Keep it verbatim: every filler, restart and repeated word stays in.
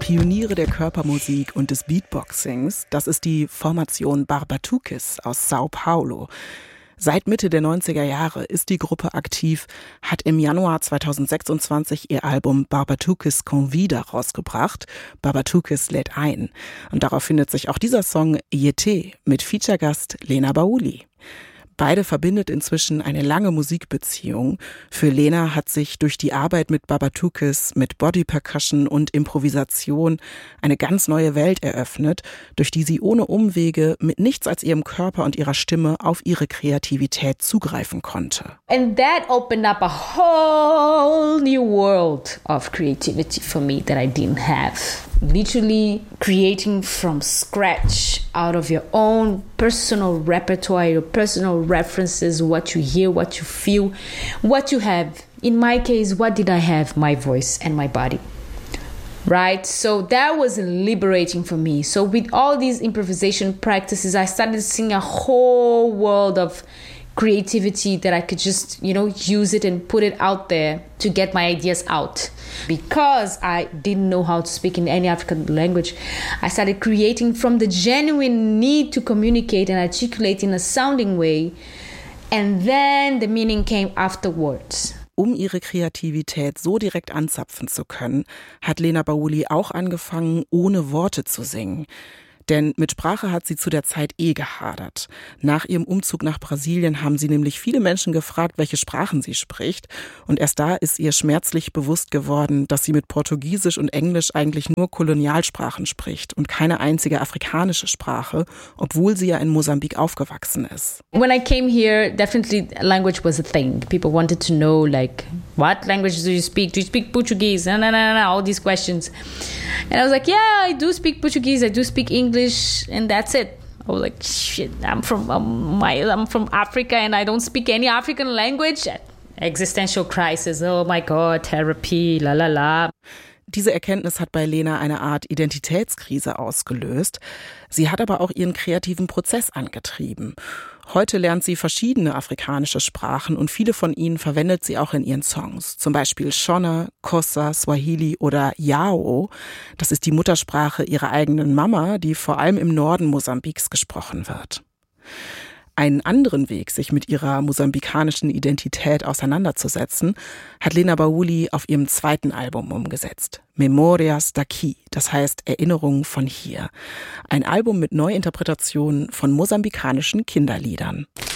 Pioniere der Körpermusik und des Beatboxings, das ist die Formation Barbatuques aus Sao Paulo. Seit Mitte der neunziger Jahre ist die Gruppe aktiv, hat im Januar zweitausendsechsundzwanzig ihr Album Barbatuques Convida rausgebracht. Barbatuques lädt ein. Und darauf findet sich auch dieser Song Yete mit Feature-Gast Lena Bauli. Beide verbindet inzwischen eine lange Musikbeziehung. Für Lena hat sich durch die Arbeit mit Barbatuques, mit Body Percussion und Improvisation eine ganz neue Welt eröffnet, durch die sie ohne Umwege mit nichts als ihrem Körper und ihrer Stimme auf ihre Kreativität zugreifen konnte. And that opened up a whole new world of creativity for me that I didn't have. Literally creating from scratch out of your own personal repertoire, your personal references, what you hear, what you feel, what you have. In my case, what did I have? My voice and my body. Right? So that was liberating for me. So with all these improvisation practices, I started seeing a whole world of creativity that I could just, you know, use it and put it out there to get my ideas out. Because I didn't know how to speak in any African language, I started creating from the genuine need to communicate and articulate in a sounding way. And then the meaning came afterwards. Um ihre Kreativität so direkt anzapfen zu können, hat Lena Bauli auch angefangen, ohne Worte zu singen. Denn mit Sprache hat sie zu der Zeit eh gehadert. Nach ihrem Umzug nach Brasilien haben sie nämlich viele Menschen gefragt, welche Sprachen sie spricht. Und erst da ist ihr schmerzlich bewusst geworden, dass sie mit Portugiesisch und Englisch eigentlich nur Kolonialsprachen spricht und keine einzige afrikanische Sprache, obwohl sie ja in Mosambik aufgewachsen ist. When I came here, definitely language was a thing. People wanted to know, like, what language do you speak? Do you speak Portuguese? No, no, no, no, all these questions. And I was like, yeah, I do speak Portuguese, I do speak English, and that's it. I was like, shit, I'm from um, my, I'm from Africa and I don't speak any African language. Existential crisis, oh my God, therapy, la la la. Diese Erkenntnis hat bei Lena eine Art Identitätskrise ausgelöst. Sie hat aber auch ihren kreativen Prozess angetrieben. Heute lernt sie verschiedene afrikanische Sprachen und viele von ihnen verwendet sie auch in ihren Songs. Zum Beispiel Shona, Xhosa, Swahili oder Yao. Das ist die Muttersprache ihrer eigenen Mama, die vor allem im Norden Mosambiks gesprochen wird. Einen anderen Weg, sich mit ihrer mosambikanischen Identität auseinanderzusetzen, hat Lena Bauli auf ihrem zweiten Album umgesetzt. Memorias daqui, das heißt Erinnerungen von hier. Ein Album mit Neuinterpretationen von mosambikanischen Kinderliedern.